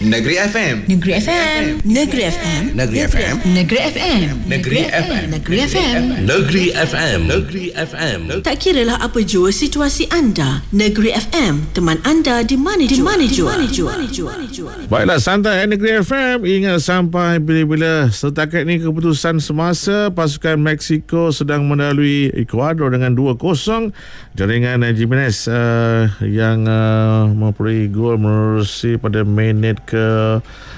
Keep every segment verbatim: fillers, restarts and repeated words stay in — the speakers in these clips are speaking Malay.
Negeri F M. Negeri F M. Negeri F M. Negeri F M. Negeri F M. Negeri F M. Negeri F M. Negeri F M. Negeri F M. Tak kiralah apa jua situasi anda, Negeri F M, teman anda di mana jua. Di mana jua. Baiklah, santai Negeri F M. Ingat sampai bila-bila. Setakat ni keputusan semasa, pasukan Mexico sedang melalui Ecuador dengan dua kosong. Jaringan Jimenez uh, yang uh, memperoleh gol menerusi pada minit ke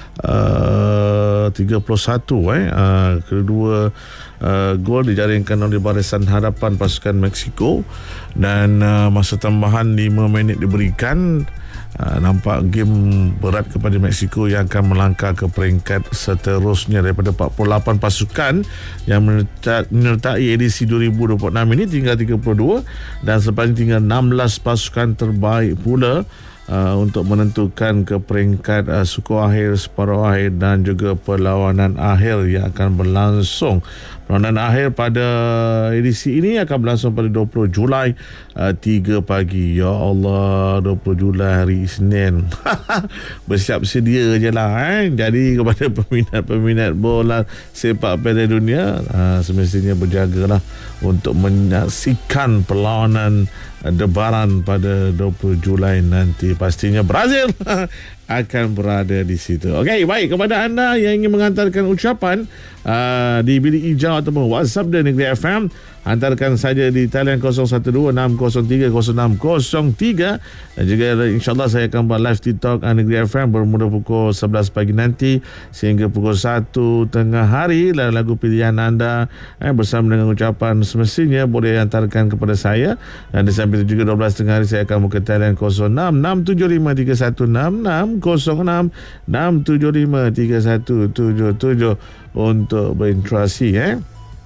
uh, tiga puluh satu eh uh, kedua uh, gol dijaringkan oleh barisan hadapan pasukan Mexico dan uh, masa tambahan lima minit diberikan. Uh, nampak game berat kepada Mexico yang akan melangkah ke peringkat seterusnya. Daripada empat puluh lapan pasukan yang menyertai edisi dua ribu dua puluh enam ini, tinggal tiga puluh dua dan sepanjang tinggal enam belas pasukan terbaik pula Uh, untuk menentukan ke peringkat uh, suku akhir, separuh akhir dan juga perlawanan akhir yang akan berlangsung. Perlawanan akhir pada edisi ini akan berlangsung pada dua puluh Julai uh, tiga pagi. Ya Allah, dua puluh Julai hari Isnin. Bersiap sedia je lah eh. Jadi kepada peminat-peminat bola sepak Piala Dunia, uh, semestinya berjagalah untuk menyaksikan perlawanan debaran pada dua puluh Julai nanti. Pastinya Brazil akan berada di situ. Okey, baik, kepada anda yang ingin mengantarkan ucapan uh, di bilik hijau ataupun WhatsApp dan Negeri F M, hantarkan saja di talian kosong satu dua enam kosong tiga kosong enam kosong tiga dan juga insyaAllah saya akan buat live TikTok Negeri F M bermula pukul sebelas pagi nanti sehingga pukul satu tengah hari. Lagu pilihan anda eh, bersama dengan ucapan semestinya boleh hantarkan kepada saya, dan di samping itu juga dua belas tengah hari saya akan buka talian kosong enam enam tujuh lima tiga satu enam enam kosong enam enam tujuh lima tiga satu tujuh tujuh untuk berinteraksi eh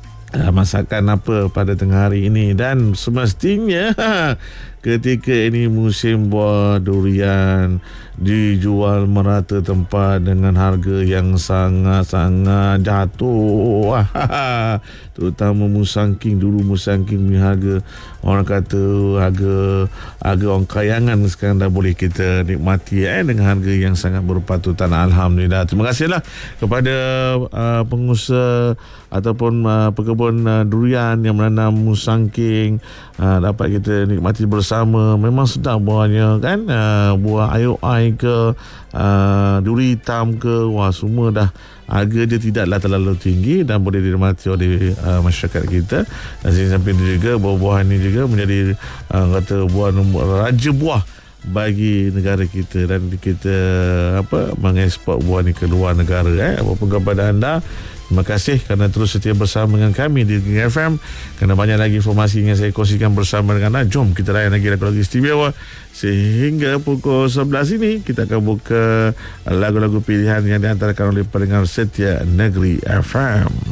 masakan apa pada tengah hari ini. Dan semestinya ketika ini musim buah durian dijual merata tempat dengan harga yang sangat-sangat jatuh. Terutama musangking. Dulu musangking punya harga, orang kata harga harga orang kayangan, sekarang dah boleh kita nikmati eh, dengan harga yang sangat berpatutan. Alhamdulillah. Terima kasihlah kepada uh, pengusaha ataupun uh, pekebun uh, durian yang menanam musangking, uh, dapat kita nikmati bersama. Memang sedap buahnya kan, uh, buah ayo ai ke uh, duri hitam ke, wah semua dah harga dia tidaklah terlalu tinggi dan boleh dinikmati oleh uh, masyarakat kita. Dan sampai juga buah-buahan ini juga menjadi uh, kata buah nombor raja buah bagi negara kita, dan kita apa mengeksport buah ni ke luar negara eh. Apapun kepada anda, terima kasih kerana terus setia bersama dengan kami di Negeri F M. Kerana banyak lagi informasi yang saya kongsikan bersama dengan anda. Jom kita layan lagi lagu-lagu istimewa sehingga pukul sebelas ini. Kita akan buka lagu-lagu pilihan yang dihantarkan oleh pendengar setia Negeri F M.